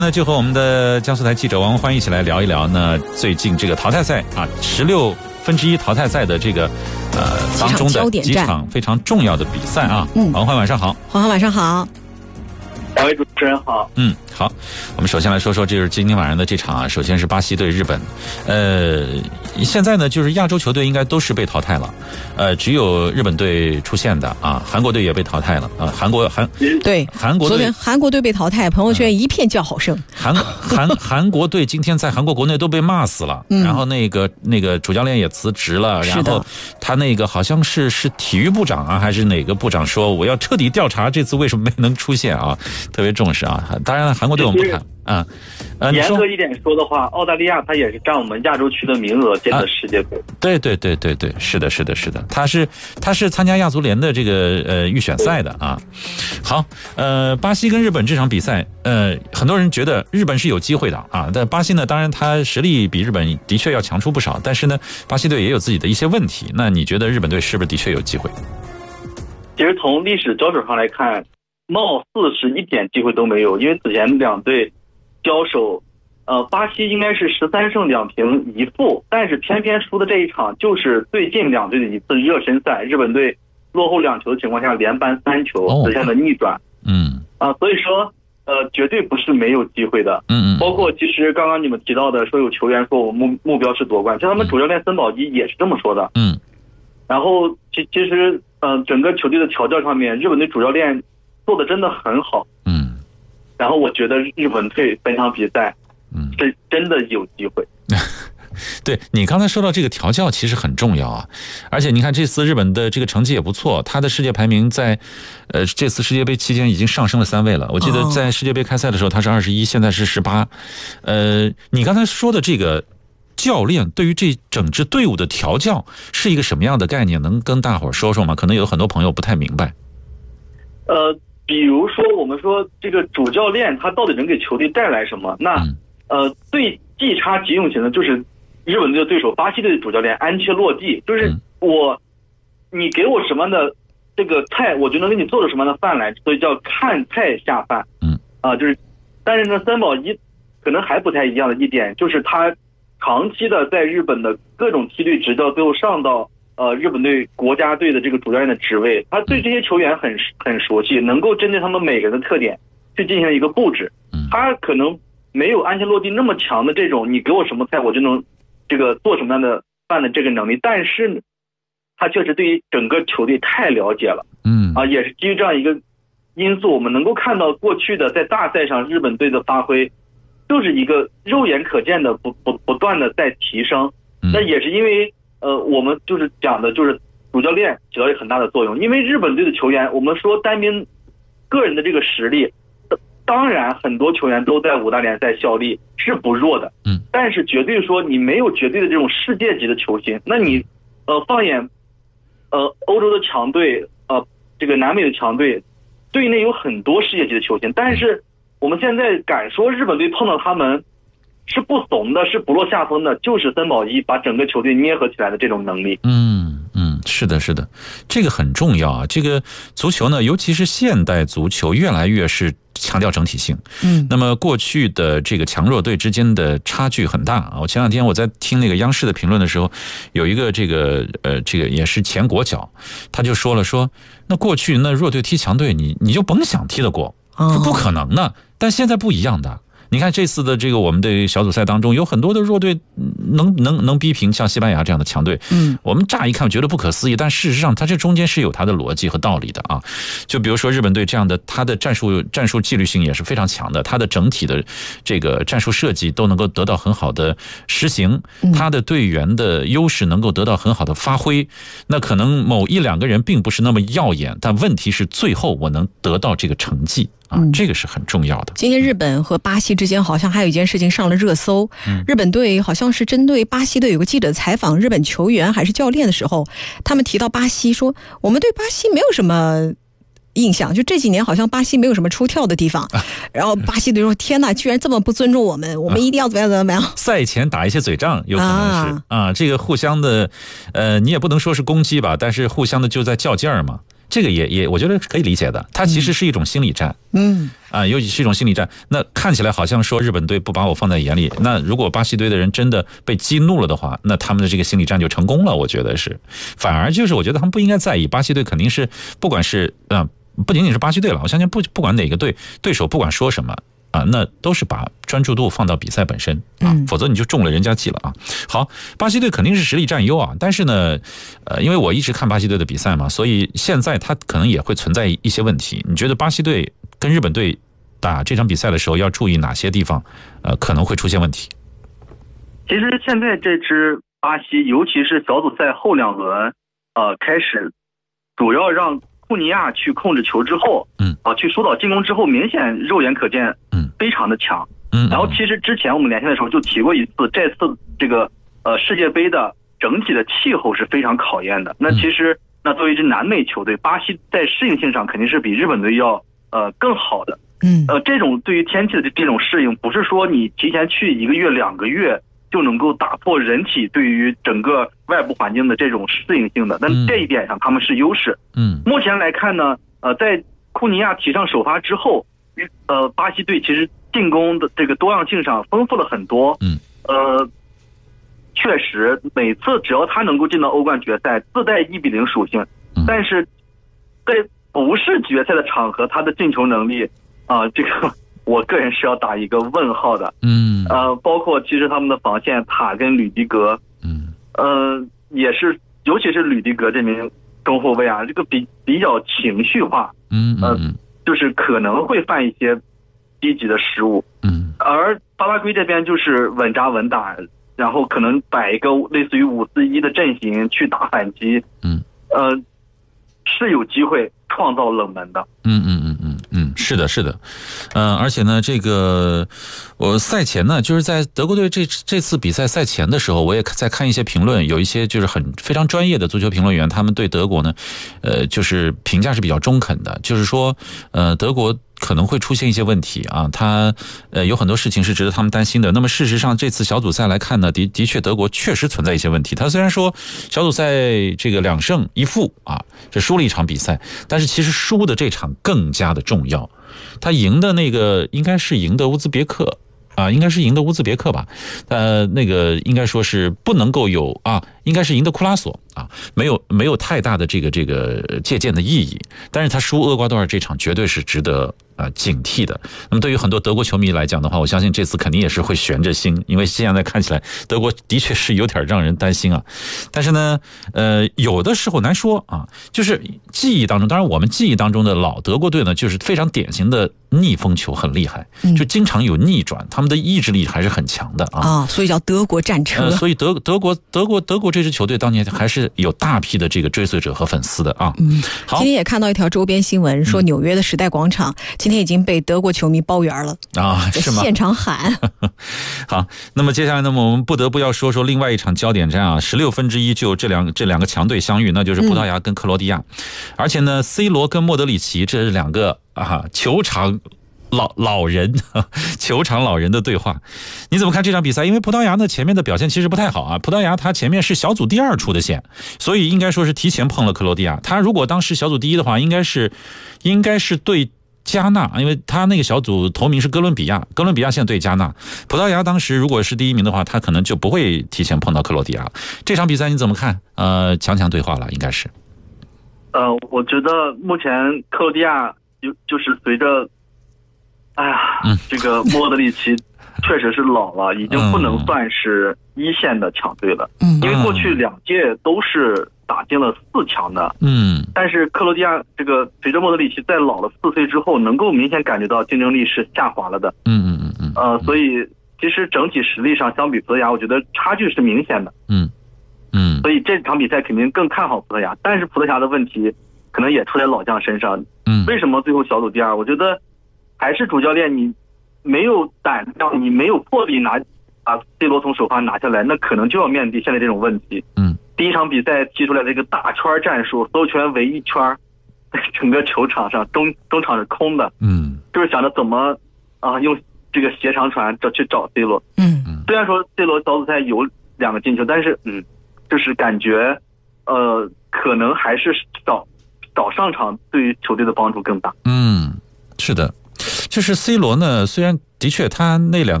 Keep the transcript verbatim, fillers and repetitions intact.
那就和我们的江苏台记者王文欢一起来聊一聊呢，最近这个淘汰赛啊，十六分之一淘汰赛的这个呃当中的几场非常重要的比赛啊。嗯，王文欢晚上好。 黄欢晚上好。 两位主持人好。 嗯，好，我们首先来说说就是今天晚上的这场啊，首先是巴西对日本，呃，现在呢就是亚洲球队应该都是被淘汰了，呃，只有日本队出现的啊，韩国队也被淘汰了啊，韩国韩对韩国队昨天韩国队被淘汰，朋友圈一片叫好声。 韩韩韩国队今天在韩国国内都被骂死了，嗯、然后那个那个主教练也辞职了，然后他那个好像是是体育部长啊还是哪个部长说我要彻底调查这次为什么没能出现啊。特别重视啊！当然了，韩国队我们不看啊。呃， 严格一点说的话，澳大利亚它也是占我们亚洲区的名额进的世界杯。 啊、对对对对对，是的，是的，是的，他是他是参加亚足联的这个呃预选赛的啊。好，呃，巴西跟日本这场比赛，呃，很多人觉得日本是有机会的啊，但巴西呢，当然他实力比日本的确要强出不少，但是呢，巴西队也有自己的一些问题。那你觉得日本队是不是的确有机会？ 其实从历史标准上来看，貌似是一点机会都没有，因为此前两队交手，呃，巴西应该是十三胜两平一负，但是偏偏输的这一场就是最近两队的一次热身赛，日本队落后两球的情况下连扳三球，实现了逆转。 嗯， 啊，所以说，呃，绝对不是没有机会的。 嗯嗯， 包括其实刚刚你们提到的，说有球员说我目目标是夺冠，像他们主教练森保一也是这么说的。 嗯， 然后其其实，呃，整个球队的调教上面，日本队主教练做的真的很好， 嗯， 然后我觉得日本队本场比赛，嗯，是真的有机会。 对，你刚才说到这个调教其实很重要啊，而且你看这次日本的这个成绩也不错，他的世界排名在呃这次世界杯期间已经上升了三位了。我记得在世界杯开赛的时候他是二十一，现在是十八。呃，你刚才说的这个教练对于这整支队伍的调教是一个什么样的概念？能跟大伙儿说说吗？可能有很多朋友不太明白。 呃，比如说我们说这个主教练他到底能给球队带来什么？那、嗯、呃，最即插即用型的就是日本队的对手巴西队的主教练安切洛蒂，就是我，你给我什么样的这个菜，我就能给你做出什么样的饭来，所以叫看菜下饭。 嗯， 啊、呃，就是，但是呢，森保一可能还不太一样的一点，就是他长期的在日本的各种梯队执教，最后上到呃日本队国家队的这个主教练的职位，他对这些球员很很熟悉，能够针对他们每个人的特点去进行一个布置。他可能没有安切洛蒂那么强的这种，你给我什么菜我就能这个做什么样的饭的这个能力，但是他确实对于整个球队太了解了。 嗯， 啊，也是基于这样一个因素，我们能够看到过去的在大赛上日本队的发挥，就是一个肉眼可见的不不不断的在提升。那也是因为呃，我们就是讲的就是主教练起到一个很大的作用，因为日本队的球员，我们说单兵个人的这个实力。当然，很多球员都在五大联赛效力，是不弱的。 嗯， 但是绝对说你没有绝对的这种世界级的球星，那你，呃，放眼，呃，欧洲的强队，呃，这个南美的强队，队内有很多世界级的球星，但是我们现在敢说日本队碰到他们是不怂的，是不落下风的，就是森保一把整个球队捏合起来的这种能力。 嗯嗯，是的，是的，这个很重要啊。这个足球呢，尤其是现代足球，越来越是强调整体性。嗯，那么过去的这个强弱队之间的差距很大啊。我前两天我在听那个央视的评论的时候，有一个这个呃这个也是前国脚，他就说了说，那过去那弱队踢强队，你你就甭想踢得过，是不可能的。但现在不一样的。你看这次的这个我们的小组赛当中，有很多的弱队能能能逼平像西班牙这样的强队。嗯，我们乍一看觉得不可思议，但事实上它这中间是有它的逻辑和道理的啊。就比如说日本队这样的，它的战术战术纪律性也是非常强的，它的整体的这个战术设计都能够得到很好的实行，它的队员的优势能够得到很好的发挥。那可能某一两个人并不是那么耀眼，但问题是最后我能得到这个成绩。啊，这个是很重要的。 今天日本和巴西之间好像还有一件事情上了热搜，嗯、日本队好像是针对巴西队有个记者采访日本球员还是教练的时候，他们提到巴西说，我们对巴西没有什么印象，就这几年好像巴西没有什么出跳的地方，啊、然后巴西队说天哪，居然这么不尊重我们，我们一定要怎么样怎么样。 赛前打一些嘴仗有可能是 啊, 啊，这个互相的呃，你也不能说是攻击吧，但是互相的就在较劲儿嘛。 这个也也我觉得可以理解的，它其实是一种心理战。 嗯啊，尤其是一种心理战。那看起来好像说日本队不把我放在眼里，那如果巴西队的人真的被激怒了的话，那他们的这个心理战就成功了。我觉得是，反而就是我觉得他们不应该在意，巴西队肯定是不管是啊、呃，不仅仅是巴西队了，我相信不不管哪个队对手不管说什么啊，那都是把专注度放到比赛本身啊，否则你就中了人家计了啊。好，巴西队肯定是实力占优啊，但是呢，呃，因为我一直看巴西队的比赛嘛，所以现在他可能也会存在一些问题。你觉得巴西队跟日本队打这场比赛的时候要注意哪些地方？呃，可能会出现问题。 其实现在这支巴西，尤其是小组赛后两轮，呃，开始主要让库尼亚去控制球之后，嗯，啊、呃，去疏导进攻之后，明显肉眼可见，嗯，非常的强，嗯。然后其实之前我们连线的时候就提过一次，这次这个呃世界杯的整体的气候是非常考验的。那其实那作为一支南美球队，巴西在适应性上肯定是比日本队要呃更好的。嗯，呃，这种对于天气的这种适应，不是说你提前去一个月、两个月就能够打破人体对于整个外部环境的这种适应性的。但这一点上他们是优势。嗯，目前来看呢，呃，在库尼亚提上首发之后，呃，巴西队其实进攻的这个多样性上丰富了很多。嗯，呃，确实每次只要他能够进到欧冠决赛，自带一比零属性。但是在不是决赛的场合，他的进球能力。啊、呃，这个我个人是要打一个问号的。嗯，呃，包括其实他们的防线塔跟吕迪格，嗯，呃，也是，尤其是吕迪格这名中后卫啊，这个比比较情绪化，嗯，呃，就是可能会犯一些低级的失误，嗯，而巴拉圭这边就是稳扎稳打，然后可能摆一个类似于五四一的阵型去打反击，嗯，呃，是有机会创造冷门的。 嗯嗯嗯嗯嗯，是的，是的，嗯、呃，而且呢，这个我赛前呢，就是在德国队这这次比赛赛前的时候，我也在看一些评论，有一些就是很非常专业的足球评论员，他们对德国呢，呃，就是评价是比较中肯的，就是说，呃，德国可能会出现一些问题啊，他呃有很多事情是值得他们担心的。那么事实上，这次小组赛来看呢，的的确德国确实存在一些问题。他虽然说小组赛这个两胜一负啊，这输了一场比赛，但是其实输的这场更加的重要。他赢的那个应该是赢的乌兹别克啊，应该是赢的乌兹别克吧？呃，那个应该说是不能够有啊，应该是赢的库拉索啊，没有没有太大的这个这个借鉴的意义。但是他输厄瓜多尔这场绝对是值得啊警惕的。那么对于很多德国球迷来讲的话，我相信这次肯定也是会悬着心，因为现在看起来德国的确是有点让人担心啊。但是呢，呃，有的时候难说啊，就是记忆当中，当然我们记忆当中的老德国队呢，就是非常典型的逆风球很厉害，就经常有逆转，他们的意志力还是很强的啊。 啊，所以叫德国战车。 呃、所以德德国德国德国这支球队当年还是有大批的这个追随者和粉丝的啊。 嗯，好，今天也看到一条周边新闻，说纽约的时代广场今天已经被德国球迷包圆了啊，是吗？ 现场喊。 好，那么接下来呢，我们不得不要说说另外一场焦点战啊，十六分之一就这两这两个强队相遇，那就是葡萄牙跟克罗地亚，嗯、而且呢 ，C 罗跟莫德里奇这是两个啊球场老老人，球场老人的对话。你怎么看这场比赛？因为葡萄牙呢前面的表现其实不太好啊，葡萄牙他前面是小组第二出的线，所以应该说是提前碰了克罗地亚。他如果当时小组第一的话，应该是应该是对加纳，因为他那个小组头名是哥伦比亚，哥伦比亚现在对加纳。葡萄牙当时如果是第一名的话，他可能就不会提前碰到克罗地亚。这场比赛你怎么看？呃，强强对话了，应该是。 呃，我觉得目前克罗地亚就就是随着。哎呀，嗯、这个莫德里奇确实是老了，已经不能算是一线的强队了。嗯，因为过去两届都是打进了四强的。嗯，但是克罗地亚这个随着莫德里奇在老了四岁之后，能够明显感觉到竞争力是下滑了的。嗯嗯嗯嗯。呃，所以其实整体实力上相比葡萄牙，我觉得差距是明显的。嗯嗯。所以这场比赛肯定更看好葡萄牙，但是葡萄牙的问题可能也出在老将身上。嗯，为什么最后小组第二？我觉得。还是主教练你没有胆量，你没有魄力拿把 C 罗从首发拿下来，那可能就要面对现在这种问题。嗯，第一场比赛踢出来这个大圈战术，所有球员围一圈，在整个球场上中中场是空的。嗯，就是想着怎么啊用这个斜长传找去找 C 罗。嗯嗯，虽然说 C 罗小组赛有两个进球，但是嗯，就是感觉呃可能还是少早上场对于球队的帮助更大。 嗯，是的，就是 C 罗呢，虽然的确他那两